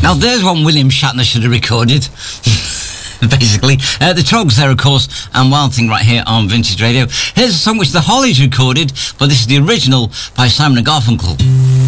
Now there's one William Shatner should have recorded. Basically. The Trogs there, of course, and Wild Thing right here on Vintage Radio. Here's a song which the Hollies recorded, but this is the original by Simon & Garfunkel.